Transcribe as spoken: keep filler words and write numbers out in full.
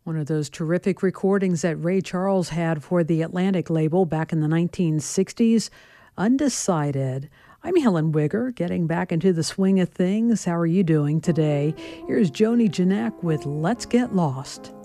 One of those terrific recordings that Ray Charles had for the Atlantic label back in the nineteen sixties, Undecided. I'm Helen Wigger, getting back into the swing of things. How are you doing today? Here's Joni Janek with Let's Get Lost.